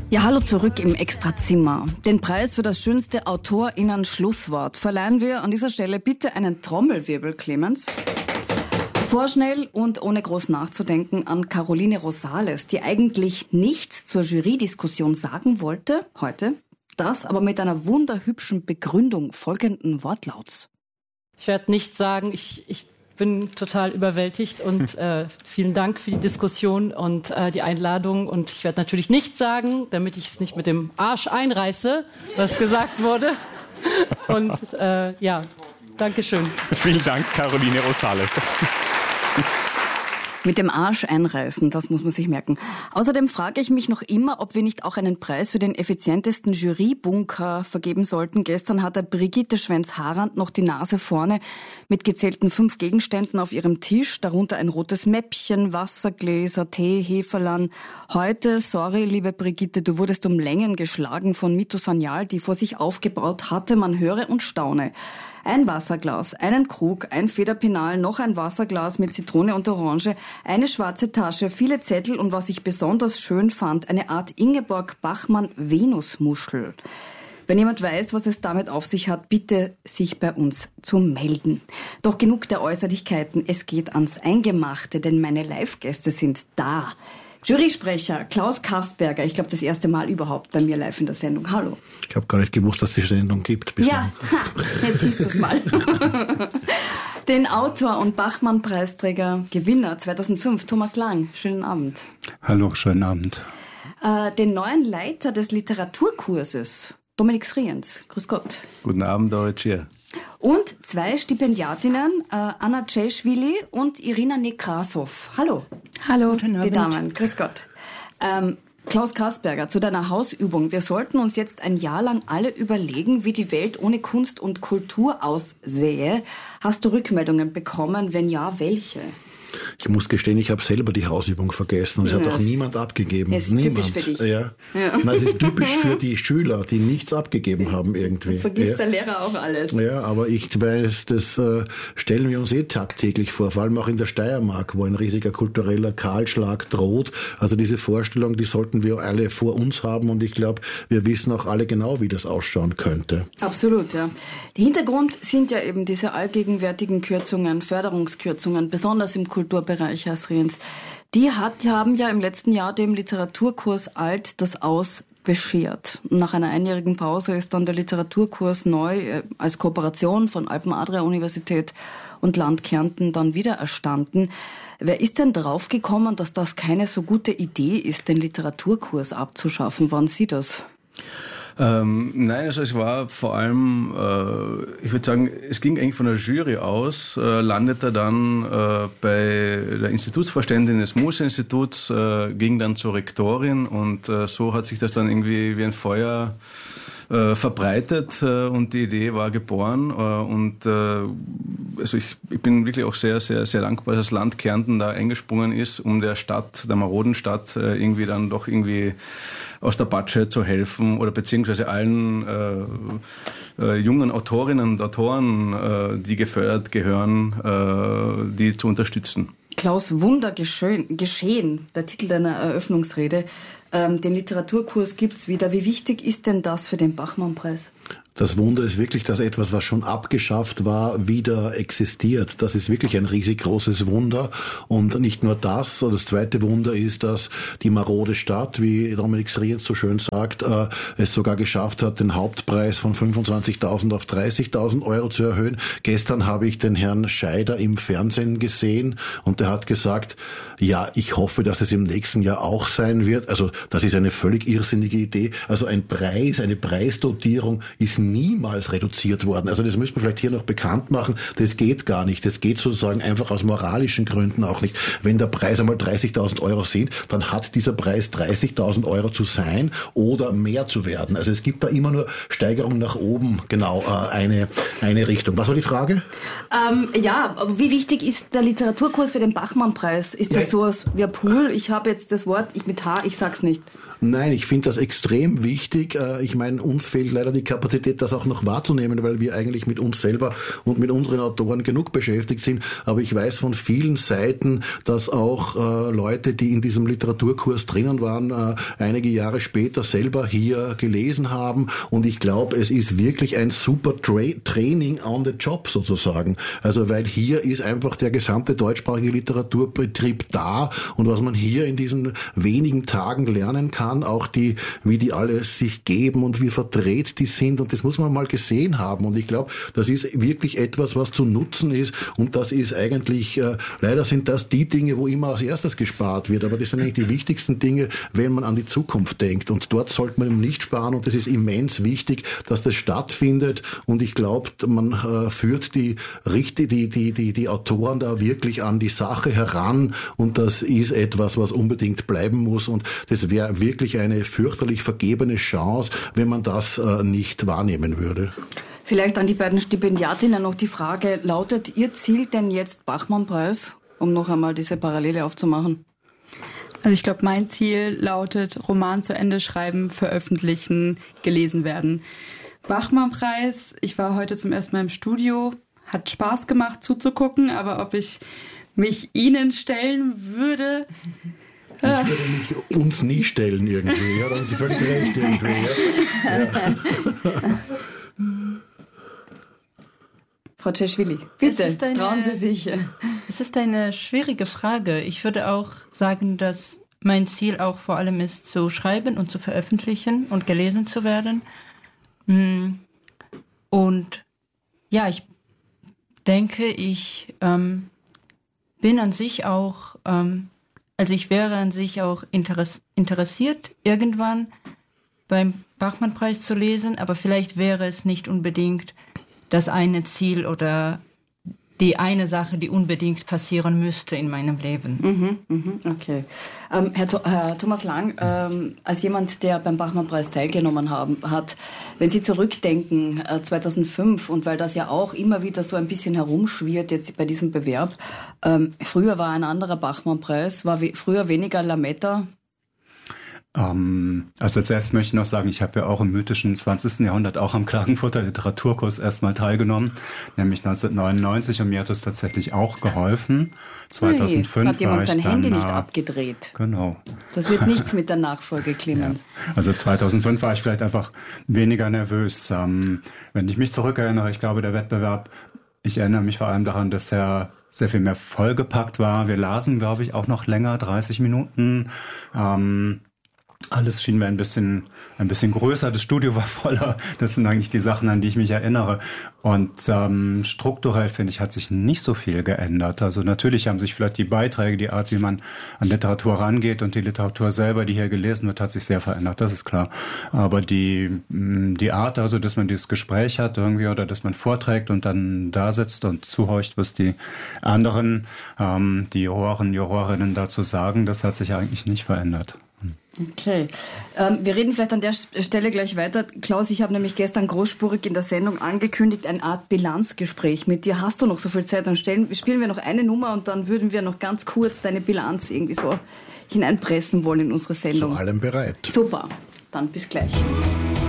Ja, hallo zurück im Extrazimmer. Den Preis für das schönste AutorInnen-Schlusswort verleihen wir an dieser Stelle bitte einen Trommelwirbel, Clemens. Vorschnell und ohne groß nachzudenken an Caroline Rosales, die eigentlich nichts zur Jury-Diskussion sagen wollte, heute, das aber mit einer wunderhübschen Begründung folgenden Wortlauts. Ich werde nichts sagen, ich bin total überwältigt und vielen Dank für die Diskussion und die Einladung. Und ich werde natürlich nichts sagen, damit ich es nicht mit dem Arsch einreiße, was gesagt wurde. Und ja, Dankeschön. Vielen Dank, Caroline Rosales. Mit dem Arsch einreißen, das muss man sich merken. Außerdem frage ich mich noch immer, ob wir nicht auch einen Preis für den effizientesten Jurybunker vergeben sollten. Gestern hatte Brigitte Schwenz-Harand noch die Nase vorne mit gezählten 5 Gegenständen auf ihrem Tisch, darunter ein rotes Mäppchen, Wassergläser, Tee, Heferlan. Heute, sorry, liebe Brigitte, du wurdest um Längen geschlagen von Mito Sanyal, die vor sich aufgebaut hatte, man höre und staune. Ein Wasserglas, einen Krug, ein Federpinal, noch ein Wasserglas mit Zitrone und Orange, eine schwarze Tasche, viele Zettel und was ich besonders schön fand, eine Art Ingeborg Bachmann-Venusmuschel. Wenn jemand weiß, was es damit auf sich hat, bitte sich bei uns zu melden. Doch genug der Äußerlichkeiten, es geht ans Eingemachte, denn meine Live-Gäste sind da. Jurysprecher Klaus Karstberger, ich glaube das erste Mal überhaupt bei mir live in der Sendung. Hallo. Ich habe gar nicht gewusst, dass es die Sendung gibt. Ja, jetzt siehst du es mal. Den Autor und Bachmann-Preisträger, Gewinner 2005, Thomas Lang. Schönen Abend. Hallo, schönen Abend. Den neuen Leiter des Literaturkurses, Dominik Sriens. Grüß Gott. Guten Abend, Deutsche. Und 2 Stipendiatinnen, Anna Czeschwili und Irina Nekrasov. Hallo. Hallo. Die Damen. Grüß Gott. Klaus Karstberger, zu deiner Hausübung. Wir sollten uns jetzt ein Jahr lang alle überlegen, wie die Welt ohne Kunst und Kultur aussähe. Hast du Rückmeldungen bekommen? Wenn ja, welche? Ich muss gestehen, ich habe selber die Hausübung vergessen und es hat auch niemand abgegeben. Das ist niemand. Typisch für dich. Ja. Nein, es ist typisch für die Schüler, die nichts abgegeben haben irgendwie. Vergisst der Lehrer auch alles. Ja, aber ich weiß, das stellen wir uns tagtäglich vor, vor allem auch in der Steiermark, wo ein riesiger kultureller Kahlschlag droht. Also diese Vorstellung, die sollten wir alle vor uns haben und ich glaube, wir wissen auch alle genau, wie das ausschauen könnte. Absolut, ja. Der Hintergrund sind ja eben diese allgegenwärtigen Kürzungen, Förderungskürzungen, besonders im Kulturbereich, Herr Sriens. Die haben ja im letzten Jahr dem Literaturkurs Alt das Aus beschert. Nach einer einjährigen Pause ist dann der Literaturkurs neu als Kooperation von Alpen-Adria-Universität und Land Kärnten dann wieder erstanden. Wer ist denn draufgekommen, dass das keine so gute Idee ist, den Literaturkurs abzuschaffen? Waren Sie das? Nein, also es war vor allem, ich würde sagen, es ging eigentlich von der Jury aus, landete dann bei der Institutsvorständin des Muse-Instituts, ging dann zur Rektorin und so hat sich das dann irgendwie wie ein Feuer verbreitet und die Idee war geboren und also ich bin wirklich auch sehr, sehr, sehr dankbar, dass das Land Kärnten da eingesprungen ist, um der Stadt, der maroden Stadt irgendwie dann doch irgendwie aus der Patsche zu helfen oder beziehungsweise allen jungen Autorinnen und Autoren, die gefördert gehören, die zu unterstützen. Klaus, Wunder geschehen, der Titel deiner Eröffnungsrede. Den Literaturkurs gibt's wieder. Wie wichtig ist denn das für den Bachmann-Preis? Das Wunder ist wirklich, dass etwas, was schon abgeschafft war, wieder existiert. Das ist wirklich ein riesig großes Wunder. Und nicht nur das, das zweite Wunder ist, dass die marode Stadt, wie Dominik Sriens so schön sagt, es sogar geschafft hat, den Hauptpreis von 25.000 auf 30.000 Euro zu erhöhen. Gestern habe ich den Herrn Scheider im Fernsehen gesehen und der hat gesagt, ja, ich hoffe, dass es im nächsten Jahr auch sein wird. Also das ist eine völlig irrsinnige Idee. Also ein Preis, eine Preisdotierung ist niemals reduziert worden. Also das müssen wir vielleicht hier noch bekannt machen. Das geht gar nicht. Das geht sozusagen einfach aus moralischen Gründen auch nicht. Wenn der Preis einmal 30.000 Euro sind, dann hat dieser Preis 30.000 Euro zu sein oder mehr zu werden. Also es gibt da immer nur Steigerung nach oben, genau, eine Richtung. Was war die Frage? Ja, wie wichtig ist der Literaturkurs für den Bachmann-Preis? Ist das sowas wie ein Pool? Ich habe jetzt das Wort mit H, ich sag's nicht. Nein, ich finde das extrem wichtig. Ich meine, uns fehlt leider die Kapazität, das auch noch wahrzunehmen, weil wir eigentlich mit uns selber und mit unseren Autoren genug beschäftigt sind. Aber ich weiß von vielen Seiten, dass auch Leute, die in diesem Literaturkurs drinnen waren, einige Jahre später selber hier gelesen haben. Und ich glaube, es ist wirklich ein super Training on the job sozusagen. Also weil hier ist einfach der gesamte deutschsprachige Literaturbetrieb da, und was man hier in diesen wenigen Tagen lernen kann, auch wie die alle sich geben und wie verdreht die sind, und das muss man mal gesehen haben. Und ich glaube, das ist wirklich etwas, was zu nutzen ist, und das ist eigentlich, leider sind das die Dinge, wo immer als erstes gespart wird, aber das sind eigentlich die wichtigsten Dinge, wenn man an die Zukunft denkt, und dort sollte man nicht sparen, und das ist immens wichtig, dass das stattfindet, und ich glaube, man führt die Autoren da wirklich an die Sache heran, und das ist etwas, was unbedingt bleiben muss, und das wäre wirklich eine fürchterlich vergebene Chance, wenn man das nicht wahrnehmen würde. Vielleicht an die beiden Stipendiatinnen noch die Frage, lautet Ihr Ziel denn jetzt Bachmann-Preis, um noch einmal diese Parallele aufzumachen? Also ich glaube, mein Ziel lautet Roman zu Ende schreiben, veröffentlichen, gelesen werden. Bachmann-Preis, ich war heute zum ersten Mal im Studio, hat Spaß gemacht zuzugucken, aber ob ich mich Ihnen stellen würde... Ich würde mich uns nie stellen irgendwie, ja, da haben Sie völlig recht irgendwie. Ja. Frau Ceschwili, bitte, trauen Sie sich. Es ist eine schwierige Frage. Ich würde auch sagen, dass mein Ziel auch vor allem ist, zu schreiben und zu veröffentlichen und gelesen zu werden. Und ja, ich denke, ich bin an sich auch, also ich wäre an sich auch interessiert, irgendwann beim Bachmann-Preis zu lesen, aber vielleicht wäre es nicht unbedingt das eine Ziel oder die eine Sache, die unbedingt passieren müsste in meinem Leben. Okay. Herr Thomas Lang, als jemand, der beim Bachmann-Preis teilgenommen hat, wenn Sie zurückdenken, 2005, und weil das ja auch immer wieder so ein bisschen herumschwirrt jetzt bei diesem Bewerb, früher war ein anderer Bachmann-Preis, war früher weniger Lametta. Also zuerst möchte ich noch sagen, ich habe ja auch im mythischen 20. Jahrhundert auch am Klagenfurter Literaturkurs erstmal teilgenommen, nämlich 1999, und mir hat das tatsächlich auch geholfen. 2005 hat jemand sein Handy nicht abgedreht. Genau. Das wird nichts mit der Nachfolge, Clemens. Ja. Also 2005 war ich vielleicht einfach weniger nervös. Wenn ich mich zurückerinnere, ich glaube, der Wettbewerb, ich erinnere mich vor allem daran, dass er sehr viel mehr vollgepackt war. Wir lasen, glaube ich, auch noch länger, 30 Minuten. Alles schien mir ein bisschen größer. Das Studio war voller. Das sind eigentlich die Sachen, an die ich mich erinnere. Und strukturell, finde ich, hat sich nicht so viel geändert. Also natürlich haben sich vielleicht die Beiträge, die Art, wie man an Literatur rangeht, und die Literatur selber, die hier gelesen wird, hat sich sehr verändert. Das ist klar. Aber die Art, also, dass man dieses Gespräch hat irgendwie, oder dass man vorträgt und dann da sitzt und zuhorcht, was die anderen, die Jurorinnen dazu sagen, das hat sich eigentlich nicht verändert. Okay. Wir reden vielleicht an der Stelle gleich weiter. Klaus, ich habe nämlich gestern großspurig in der Sendung angekündigt, eine Art Bilanzgespräch mit dir. Hast du noch so viel Zeit? Dann spielen wir noch eine Nummer, und dann würden wir noch ganz kurz deine Bilanz irgendwie so hineinpressen wollen in unsere Sendung. Zu allem bereit. Super. Dann bis gleich.